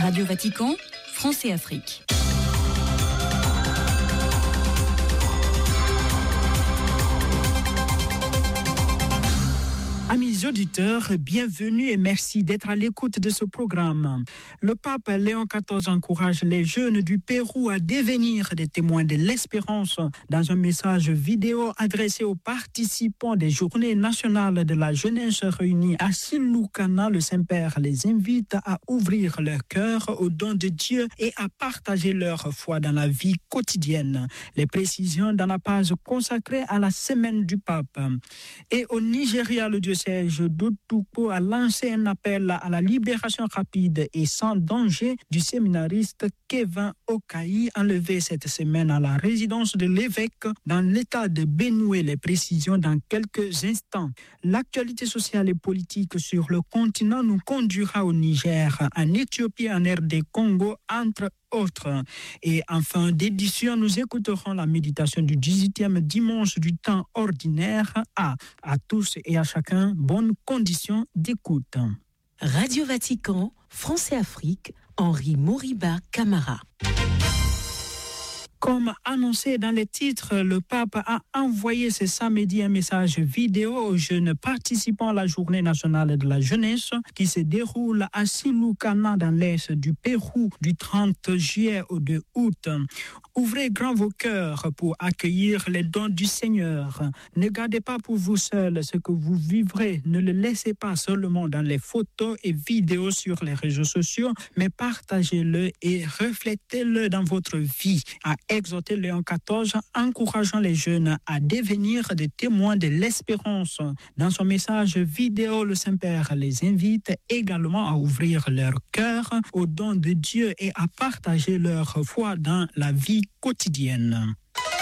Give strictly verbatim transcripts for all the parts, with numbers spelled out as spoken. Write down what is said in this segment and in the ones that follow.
Radio Vatican, France et Afrique. Amis auditeurs, bienvenue et merci d'être à l'écoute de ce programme. Le pape Léon quatorze encourage les jeunes du Pérou à devenir des témoins de l'espérance. Dans un message vidéo adressé aux participants des Journées nationales de la jeunesse réunies à Siloucana, le Saint-Père les invite à ouvrir leur cœur aux dons de Dieu et à partager leur foi dans la vie quotidienne. Les précisions dans la page consacrée à la semaine du pape. Et au Nigeria, le diocèse d'Otukpo a lancé un appel à la libération rapide et sans danger du séminariste Kevin Okaï, enlevé cette semaine à la résidence de l'évêque dans l'état de Benue. Les précisions dans quelques instants. L'actualité sociale et politique sur le continent nous conduira au Niger, en Éthiopie, en R D Congo, entre autres. Et en fin d'édition, nous écouterons la méditation du dix-huitième dimanche du temps ordinaire. À, à tous et à chacun, bonnes conditions d'écoute. Radio Vatican, France et Afrique, Henri Moriba Camara. Comme annoncé dans les titres, le pape a envoyé ce samedi un message vidéo aux jeunes participants à la Journée nationale de la jeunesse qui se déroule à Siloucana dans l'est du Pérou du trente juillet au deux août. Ouvrez grand vos cœurs pour accueillir les dons du Seigneur. Ne gardez pas pour vous seuls ce que vous vivrez. Ne le laissez pas seulement dans les photos et vidéos sur les réseaux sociaux, mais partagez-le et reflétez-le dans votre vie. À exhorté Léon quatorze, encourageant les jeunes à devenir des témoins de l'espérance. Dans son message vidéo, le Saint-Père les invite également à ouvrir leur cœur aux dons de Dieu et à partager leur foi dans la vie quotidienne.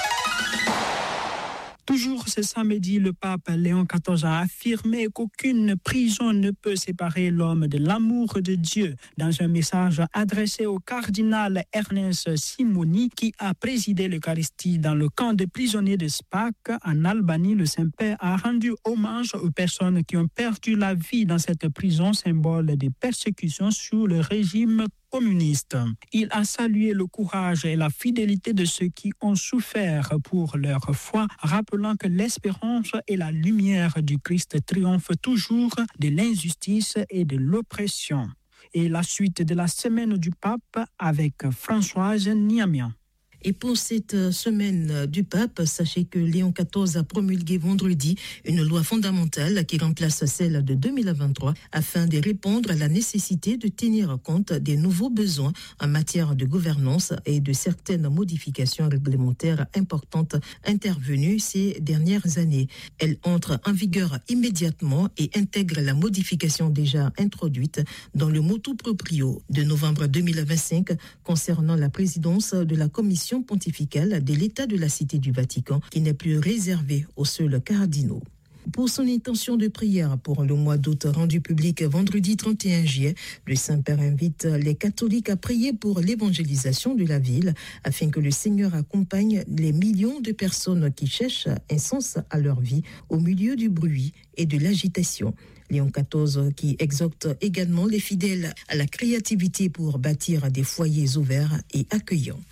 Toujours ce samedi, le pape Léon quatorze a affirmé qu'aucune prison ne peut séparer l'homme de l'amour de Dieu. Dans un message adressé au cardinal Ernest Simoni, qui a présidé l'Eucharistie dans le camp de prisonniers de Spac en Albanie, le Saint-Père a rendu hommage aux personnes qui ont perdu la vie dans cette prison, symbole des persécutions sous le régime communiste. Il a salué le courage et la fidélité de ceux qui ont souffert pour leur foi, rappelant que l'espérance et la lumière du Christ triomphent toujours de l'injustice et de l'oppression. Et la suite de la semaine du pape avec Françoise Niamian. Et pour cette semaine du pape, sachez que Léon quatorze a promulgué vendredi une loi fondamentale qui remplace celle de deux mille vingt-trois afin de répondre à la nécessité de tenir compte des nouveaux besoins en matière de gouvernance et de certaines modifications réglementaires importantes intervenues ces dernières années. Elle entre en vigueur immédiatement et intègre la modification déjà introduite dans le motu proprio de novembre deux mille vingt-cinq concernant la présidence de la commission pontificale de l'État de la Cité du Vatican qui n'est plus réservée aux seuls cardinaux. Pour son intention de prière pour le mois d'août rendu public vendredi trente et un juillet, le Saint-Père invite les catholiques à prier pour l'évangélisation de la ville afin que le Seigneur accompagne les millions de personnes qui cherchent un sens à leur vie au milieu du bruit et de l'agitation. Léon quatorze qui exhorte également les fidèles à la créativité pour bâtir des foyers ouverts et accueillants.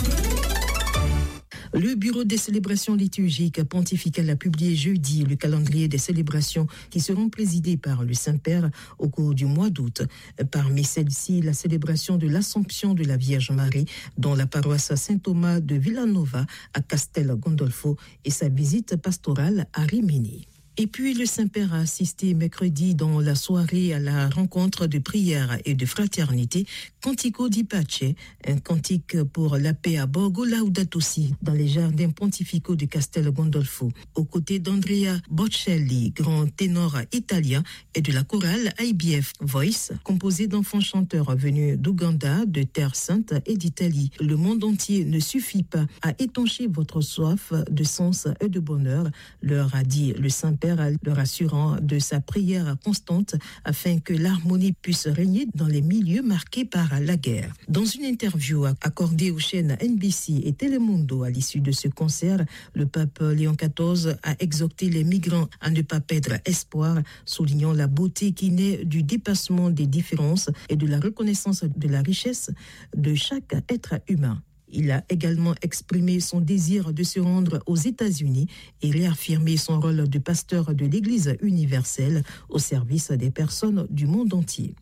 Le Bureau des célébrations liturgiques pontificales a publié jeudi le calendrier des célébrations qui seront présidées par le Saint-Père au cours du mois d'août. Parmi celles-ci, la célébration de l'Assomption de la Vierge Marie dans la paroisse Saint-Thomas de Villanova à Castel Gandolfo et sa visite pastorale à Rimini. Et puis le Saint-Père a assisté mercredi dans la soirée à la rencontre de prière et de fraternité Cantico di Pace, un cantique pour la paix à Borgo Laudato Si dans les jardins pontificaux de Castel Gandolfo, aux côtés d'Andrea Bocelli, grand ténor italien, et de la chorale I B F Voice, composée d'enfants chanteurs venus d'Ouganda, de Terre Sainte et d'Italie. Le monde entier ne suffit pas à étancher votre soif de sens et de bonheur, leur a dit le Saint-Père père, leur assurant de sa prière constante afin que l'harmonie puisse régner dans les milieux marqués par la guerre. Dans une interview accordée aux chaînes N B C et Telemundo à l'issue de ce concert, le pape Léon quatorze a exhorté les migrants à ne pas perdre espoir, soulignant la beauté qui naît du dépassement des différences et de la reconnaissance de la richesse de chaque être humain. Il a également exprimé son désir de se rendre aux États-Unis et réaffirmé son rôle de pasteur de l'Église universelle au service des personnes du monde entier.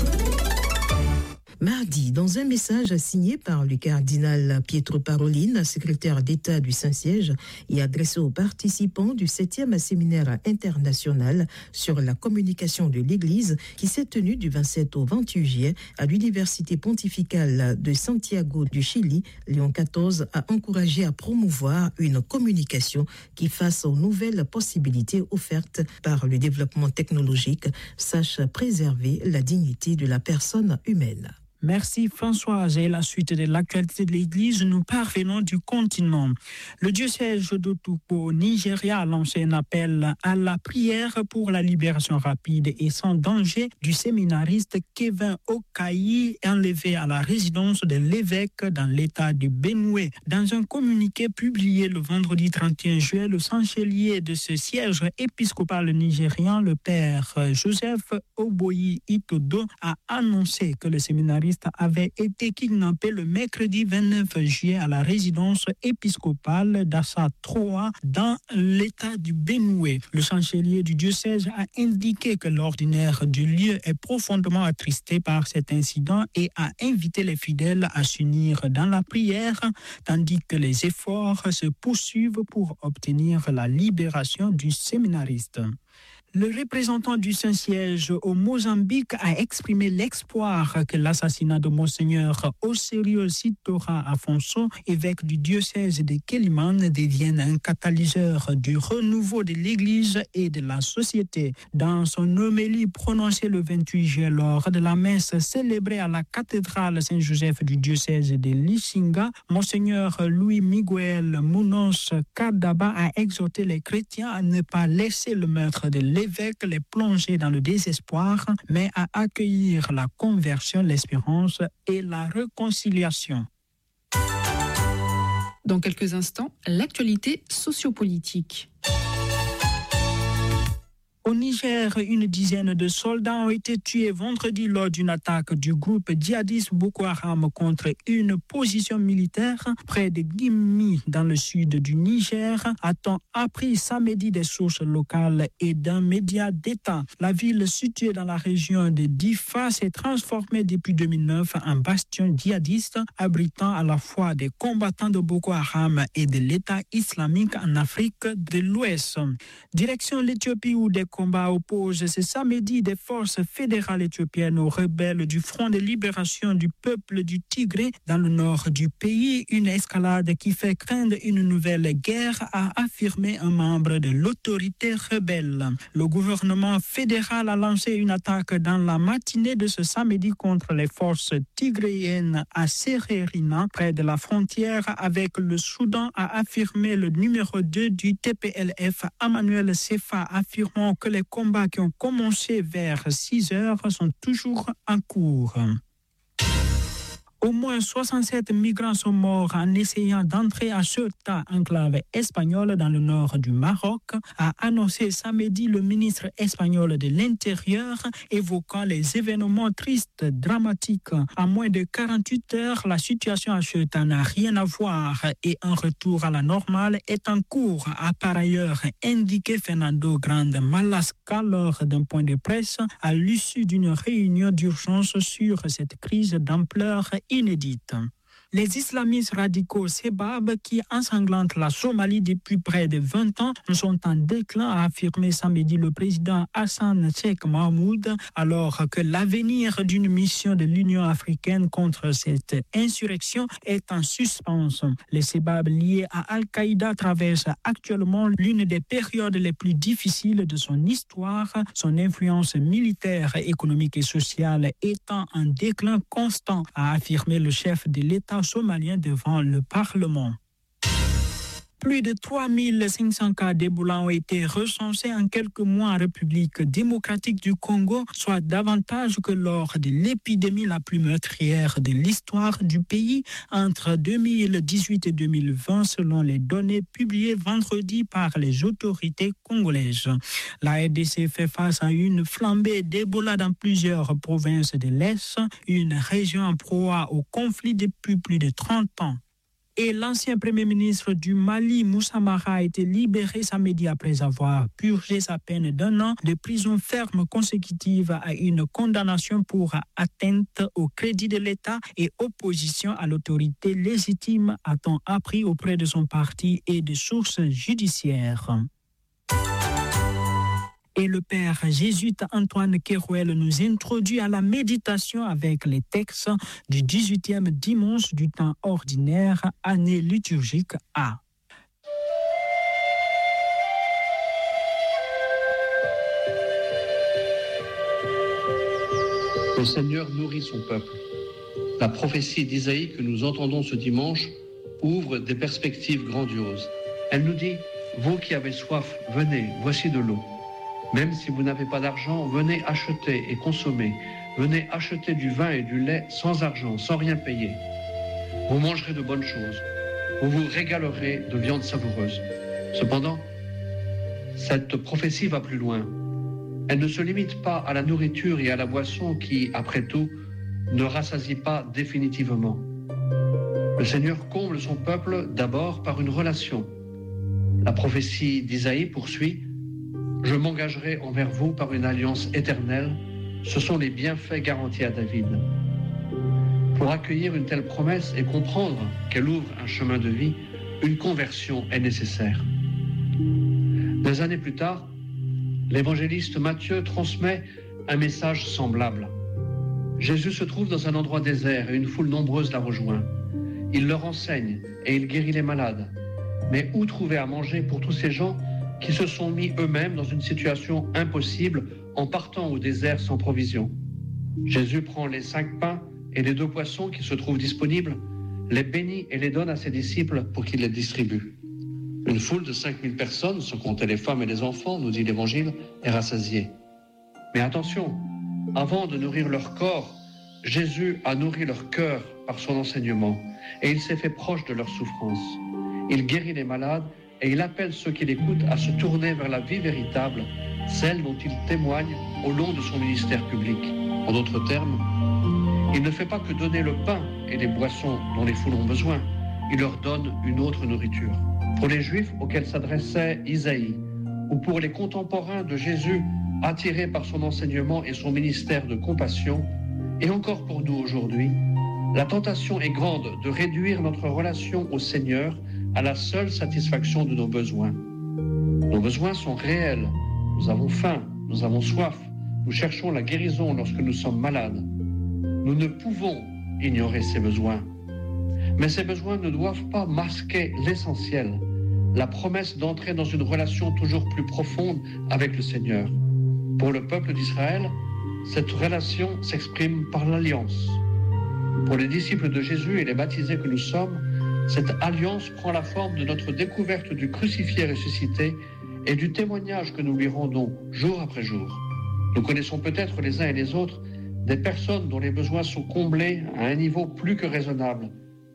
Mardi, dans un message signé par le cardinal Pietro Parolin, secrétaire d'État du Saint-Siège, et adressé aux participants du septième séminaire international sur la communication de l'Église qui s'est tenu du vingt-sept au vingt-huit juillet à l'Université pontificale de Santiago du Chili, Léon quatorze a encouragé à promouvoir une communication qui, face aux nouvelles possibilités offertes par le développement technologique, sache préserver la dignité de la personne humaine. Merci Françoise. Et la suite de l'actualité de l'Église, nous parvenons du continent. Le diocèse d'Otukpo au Nigeria a lancé un appel à la prière pour la libération rapide et sans danger du séminariste Kevin Okayi, enlevé à la résidence de l'évêque dans l'État du Benue. Dans un communiqué publié le vendredi trente et un juillet, le chancelier de ce siège épiscopal nigérian, le père Joseph Oboyi Itodo, a annoncé que le séminariste avait été kidnappé le mercredi vingt-neuf juillet à la résidence épiscopale d'Assa trois dans l'état du Benue. Le chancelier du diocèse a indiqué que l'ordinaire du lieu est profondément attristé par cet incident et a invité les fidèles à s'unir dans la prière, tandis que les efforts se poursuivent pour obtenir la libération du séminariste. Le représentant du Saint-Siège au Mozambique a exprimé l'espoir que l'assassinat de Monseigneur Osserio Sitora Afonso, évêque du diocèse de Quelimane, devienne un catalyseur du renouveau de l'Église et de la société. Dans son homélie prononcée le vingt-huit juillet lors de la messe célébrée à la cathédrale Saint-Joseph du diocèse de Lichinga, Monseigneur Louis Miguel Munoz Cardaba a exhorté les chrétiens à ne pas laisser le meurtre de l'évêque les plonger dans le désespoir, mais à accueillir la conversion, l'espérance et la réconciliation. Dans quelques instants, l'actualité sociopolitique. Au Niger, une dizaine de soldats ont été tués vendredi lors d'une attaque du groupe djihadiste Boko Haram contre une position militaire près de Gimi, dans le sud du Niger, a-t-on appris samedi des sources locales et d'un média d'État. La ville située dans la région de Difa s'est transformée depuis deux mille neuf en bastion djihadiste, abritant à la fois des combattants de Boko Haram et de l'État islamique en Afrique de l'Ouest. Direction l'Éthiopie où des combats opposent ce samedi des forces fédérales éthiopiennes aux rebelles du Front de libération du peuple du Tigré dans le nord du pays. Une escalade qui fait craindre une nouvelle guerre, a affirmé un membre de l'autorité rebelle. Le gouvernement fédéral a lancé une attaque dans la matinée de ce samedi contre les forces tigréennes à Sererina, près de la frontière avec le Soudan, a affirmé le numéro deux du T P L F, Emmanuel Sefa, affirmant que les combats qui ont commencé vers six heures sont toujours en cours. Au moins soixante-sept migrants sont morts en essayant d'entrer à Ceuta, enclave espagnole dans le nord du Maroc, a annoncé samedi le ministre espagnol de l'Intérieur, évoquant les événements tristes, dramatiques. En moins de quarante-huit heures, la situation à Ceuta n'a rien à voir et un retour à la normale est en cours, a par ailleurs indiqué Fernando Grande Malasca lors d'un point de presse à l'issue d'une réunion d'urgence sur cette crise d'ampleur inédite. Les islamistes radicaux Sebab, qui ensanglantent la Somalie depuis près de vingt ans, sont en déclin, a affirmé samedi le président Hassan Sheikh Mahmoud, alors que l'avenir d'une mission de l'Union africaine contre cette insurrection est en suspens. Les Sebab liés à Al-Qaïda traversent actuellement l'une des périodes les plus difficiles de son histoire, son influence militaire, économique et sociale étant en déclin constant, a affirmé le chef de l'État somalien devant le Parlement. Plus de trois mille cinq cents cas d'Ebola ont été recensés en quelques mois en République démocratique du Congo, soit davantage que lors de l'épidémie la plus meurtrière de l'histoire du pays entre deux mille dix-huit et deux mille vingt, selon les données publiées vendredi par les autorités congolaises. La R D C fait face à une flambée d'Ebola dans plusieurs provinces de l'Est, une région en proie au conflit depuis plus de trente ans. Et l'ancien Premier ministre du Mali, Moussa Mara, a été libéré samedi après avoir purgé sa peine d'un an de prison ferme consécutive à une condamnation pour atteinte au crédit de l'État et opposition à l'autorité légitime, a-t-on appris auprès de son parti et de sources judiciaires. Et le père jésuite Antoine Kerouel nous introduit à la méditation avec les textes du dix-huitième dimanche du temps ordinaire, année liturgique A. Le Seigneur nourrit son peuple. La prophétie d'Isaïe que nous entendons ce dimanche ouvre des perspectives grandioses. Elle nous dit « Vous qui avez soif, venez, voici de l'eau. Même si vous n'avez pas d'argent, venez acheter et consommer. Venez acheter du vin et du lait sans argent, sans rien payer. Vous mangerez de bonnes choses. Vous vous régalerez de viande savoureuse. » Cependant, cette prophétie va plus loin. Elle ne se limite pas à la nourriture et à la boisson qui, après tout, ne rassasie pas définitivement. Le Seigneur comble son peuple d'abord par une relation. La prophétie d'Isaïe poursuit « Je m'engagerai envers vous par une alliance éternelle. Ce sont les bienfaits garantis à David. » Pour accueillir une telle promesse et comprendre qu'elle ouvre un chemin de vie, une conversion est nécessaire. Des années plus tard, l'évangéliste Matthieu transmet un message semblable. Jésus se trouve dans un endroit désert et une foule nombreuse la rejoint. Il leur enseigne et il guérit les malades. Mais où trouver à manger pour tous ces gens qui se sont mis eux-mêmes dans une situation impossible en partant au désert sans provision? Jésus prend les cinq pains et les deux poissons qui se trouvent disponibles, les bénit et les donne à ses disciples pour qu'ils les distribuent. Une foule de cinq mille personnes, sans compter les femmes et les enfants, nous dit l'Évangile, est rassasiée. Mais attention, avant de nourrir leur corps, Jésus a nourri leur cœur par son enseignement et il s'est fait proche de leur souffrance. Il guérit les malades et il appelle ceux qui l'écoutent à se tourner vers la vie véritable, celle dont il témoigne au long de son ministère public. En d'autres termes, il ne fait pas que donner le pain et les boissons dont les foules ont besoin, il leur donne une autre nourriture. Pour les Juifs auxquels s'adressait Isaïe, ou pour les contemporains de Jésus attirés par son enseignement et son ministère de compassion, et encore pour nous aujourd'hui, la tentation est grande de réduire notre relation au Seigneur à la seule satisfaction de nos besoins. Nos besoins sont réels. Nous avons faim, nous avons soif, nous cherchons la guérison lorsque nous sommes malades. Nous ne pouvons ignorer ces besoins. Mais ces besoins ne doivent pas masquer l'essentiel, la promesse d'entrer dans une relation toujours plus profonde avec le Seigneur. Pour le peuple d'Israël, cette relation s'exprime par l'alliance. Pour les disciples de Jésus et les baptisés que nous sommes, cette alliance prend la forme de notre découverte du crucifié ressuscité et du témoignage que nous lui rendons jour après jour. Nous connaissons peut-être les uns et les autres des personnes dont les besoins sont comblés à un niveau plus que raisonnable.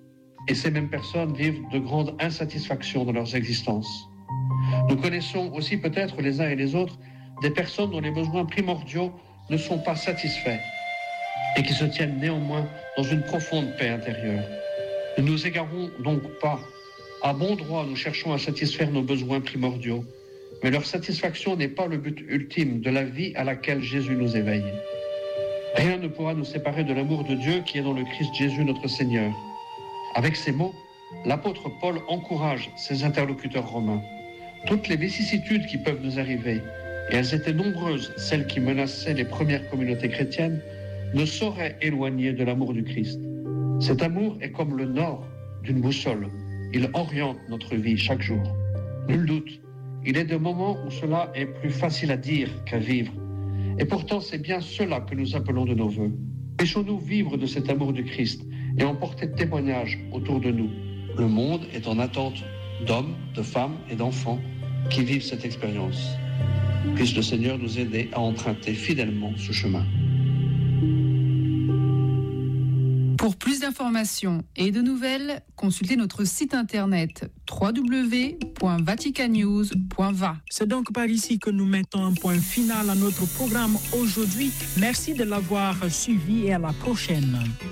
Et ces mêmes personnes vivent de grandes insatisfactions dans leurs existences. Nous connaissons aussi peut-être les uns et les autres des personnes dont les besoins primordiaux ne sont pas satisfaits et qui se tiennent néanmoins dans une profonde paix intérieure. Ne nous égarons donc pas. À bon droit, nous cherchons à satisfaire nos besoins primordiaux, mais leur satisfaction n'est pas le but ultime de la vie à laquelle Jésus nous éveille. Rien ne pourra nous séparer de l'amour de Dieu qui est dans le Christ Jésus notre Seigneur. Avec ces mots, l'apôtre Paul encourage ses interlocuteurs romains. Toutes les vicissitudes qui peuvent nous arriver, et elles étaient nombreuses, celles qui menaçaient les premières communautés chrétiennes, ne sauraient éloigner de l'amour du Christ. Cet amour est comme le nord d'une boussole. Il oriente notre vie chaque jour. Nul doute, il est des moments où cela est plus facile à dire qu'à vivre. Et pourtant, c'est bien cela que nous appelons de nos vœux. Laissons-nous vivre de cet amour du Christ et en porter témoignage autour de nous. Le monde est en attente d'hommes, de femmes et d'enfants qui vivent cette expérience. Puisse le Seigneur nous aider à emprunter fidèlement ce chemin. Pour plus d'informations et de nouvelles, consultez notre site internet w w w point vatican news point v a. C'est donc par ici que nous mettons un point final à notre programme aujourd'hui. Merci de l'avoir suivi et à la prochaine.